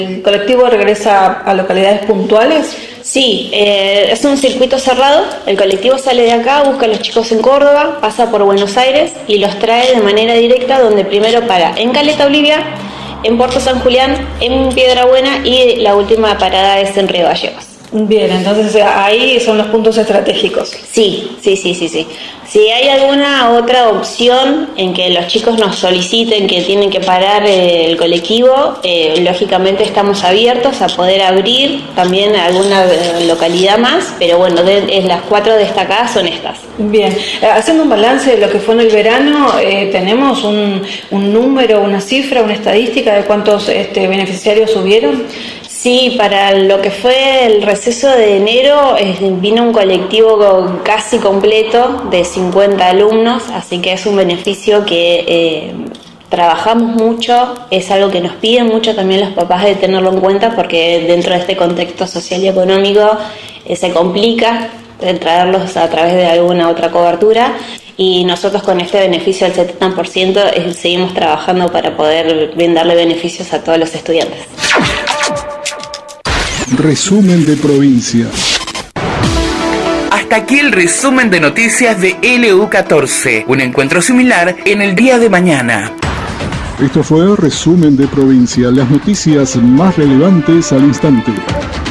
¿El colectivo regresa a localidades puntuales? Sí, es un circuito cerrado. El colectivo sale de acá, busca a los chicos en Córdoba, pasa por Buenos Aires y los trae de manera directa, donde primero para en Caleta Olivia, en Puerto San Julián, en Piedrabuena y la última parada es en Río Gallegos. Bien, entonces ahí son los puntos estratégicos. Sí. Si hay alguna otra opción en que los chicos nos soliciten que tienen que parar el colectivo, lógicamente estamos abiertos a poder abrir también alguna localidad más, pero bueno, las 4 destacadas son estas. Bien, haciendo un balance de lo que fue en el verano, ¿tenemos un número, una cifra, una estadística de cuántos beneficiarios hubieron? Sí, para lo que fue el receso de enero vino un colectivo casi completo de 50 alumnos, así que es un beneficio que trabajamos mucho, es algo que nos piden mucho también los papás de tenerlo en cuenta, porque dentro de este contexto social y económico se complica traerlos a través de alguna otra cobertura, y nosotros con este beneficio del 70% seguimos trabajando para poder brindarle beneficios a todos los estudiantes. Resumen de provincia. Hasta aquí el resumen de noticias de LU14. Un encuentro similar en el día de mañana. Esto fue Resumen de provincia, las noticias más relevantes al instante.